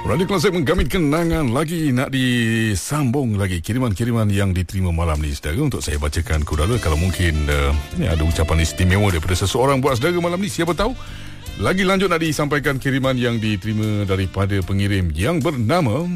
Radio Klasik menggamit kenangan lagi, nak disambung lagi kiriman-kiriman yang diterima malam ni, saudara, untuk saya bacakan saudara. Kalau mungkin ada ucapan istimewa daripada seseorang buat saudara malam ni, siapa tahu. Lagi lanjut nak disampaikan kiriman yang diterima daripada pengirim yang bernama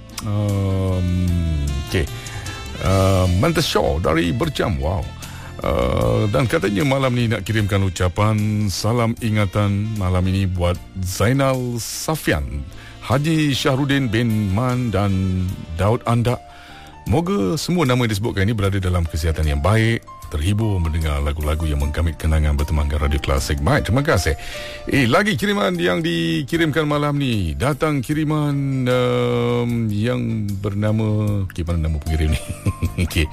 Mantas Shaw dari Berjam. Wow. Dan katanya malam ni nak kirimkan ucapan salam ingatan malam ini buat Zainal Safian, Haji Syahrudin bin Man dan Daud Anda. Moga semua nama yang disebutkan ini berada dalam kesihatan yang baik, terhibur mendengar lagu-lagu yang menggamit kenangan bertemankan Radio Klasik. Baik, terima kasih. Lagi kiriman yang dikirimkan malam ni. Datang kiriman yang bernama, mana nama pengirim ni? Okey.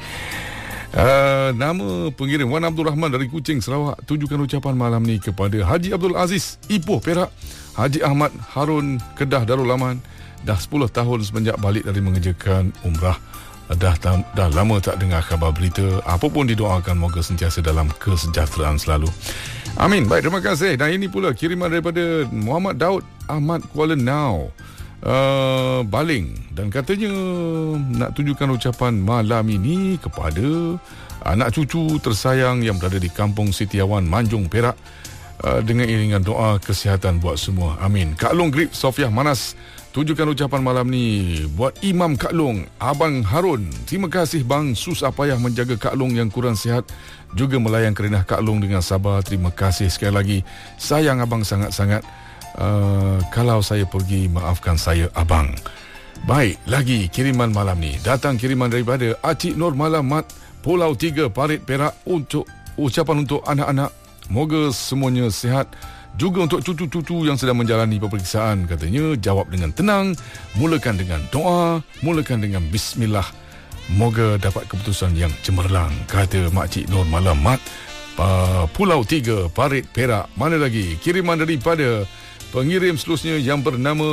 Nama pengirim Wan Abdul Rahman dari Kuching, Sarawak. Tujukan ucapan malam ni kepada Haji Abdul Aziz Ipoh, Perak, Haji Ahmad Harun, Kedah, Darul Aman. Dah 10 tahun semenjak balik dari mengerjakan umrah. Dah lama tak dengar khabar berita. Apa pun didoakan moga sentiasa dalam kesejahteraan selalu. Amin. Baik, terima kasih. Dan ini pula kiriman daripada Muhammad Daud Ahmad Kuala Nau, Baling. Dan katanya nak tunjukkan ucapan malam ini kepada anak cucu tersayang yang berada di Kampung Sitiawan, Manjung, Perak, dengan iringan doa kesihatan buat semua. Amin. Kak Long Grip Sofiah Manas, tujukan ucapan malam ni buat Imam Kak Long, Abang Harun. Terima kasih bang, susah payah menjaga Kak Long yang kurang sihat, juga melayan kerenah Kak Long dengan sabar. Terima kasih sekali lagi. Sayang abang sangat-sangat. Kalau saya pergi, maafkan saya abang. Baik, lagi kiriman malam ni. Datang kiriman daripada Acik Nur Malamat, Pulau 3, Parit, Perak. Untuk ucapan untuk anak-anak, moga semuanya sihat. Juga untuk cucu-cucu yang sedang menjalani peperiksaan, katanya jawab dengan tenang, mulakan dengan doa, mulakan dengan bismillah. Moga dapat keputusan yang cemerlang, kata Makcik Nur Malamat, Pulau 3, Parit, Perak. Mana lagi kiriman daripada pengirim seterusnya yang bernama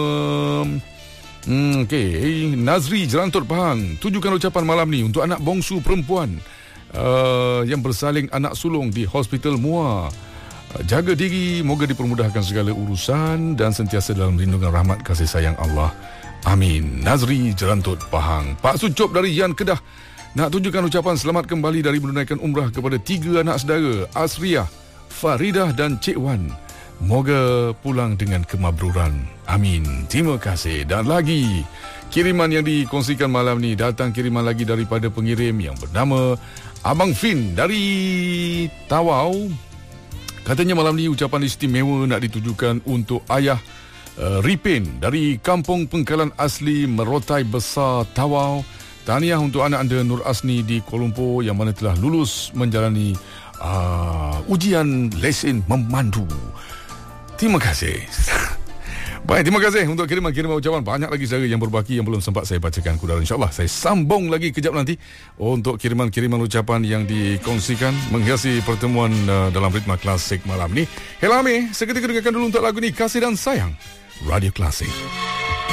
Nazri Jerantot Pahang. Tujukan ucapan malam ni untuk anak bongsu perempuan yang bersalin anak sulung di Hospital Muar. Jaga diri, moga dipermudahkan segala urusan dan sentiasa dalam lindungan rahmat kasih sayang Allah. Amin. Nazri Jerantot Pahang. Pak Sucop dari Yan, Kedah, nak tunjukkan ucapan selamat kembali dari menunaikan umrah kepada 3 anak saudara, Asriah, Faridah dan Cik Wan. Moga pulang dengan kemabruran. Amin. Terima kasih. Dan lagi kiriman yang dikongsikan malam ni. Datang kiriman lagi daripada pengirim yang bernama Abang Fin dari Tawau. Katanya malam ni ucapan istimewa nak ditujukan untuk ayah Ripin dari Kampung Pengkalan Asli, Merotai Besar, Tawau. Tahniah untuk anak anda Nur Asni di Kuala Lumpur yang mana telah lulus menjalani ujian lesen memandu. Terima kasih. Baik, terima kasih untuk kiriman-kiriman ucapan. Banyak lagi saudara yang berbaki yang belum sempat saya bacakan. Kudara, insyaAllah saya sambung lagi kejap nanti untuk kiriman-kiriman ucapan yang dikongsikan menghiasi pertemuan dalam ritma klasik malam ni. Helami, seketika dengarkan dulu untuk lagu ni, Kasih dan Sayang, Radio Klasik.